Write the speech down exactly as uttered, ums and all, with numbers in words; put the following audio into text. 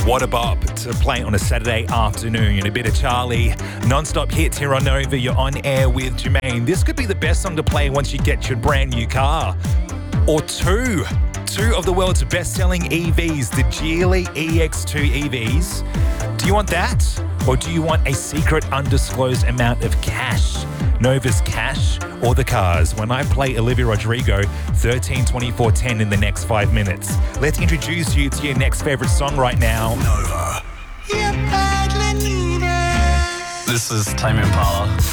What a bop to play on a Saturday afternoon. A bit of Charlie, non-stop hits here on Nova. You're on air with Jermaine. This could be the best song to play once you get your brand new car. Or two. Two of the world's best-selling E Vs, the Geely E X two E Vs. Do you want that? Or do you want a secret undisclosed amount of cash? Nova's cash or the cars? When I play Olivia Rodrigo, thirteen twenty-four ten in the next five minutes. Let's introduce you to your next favorite song right now. Nova. This is Tame Impala.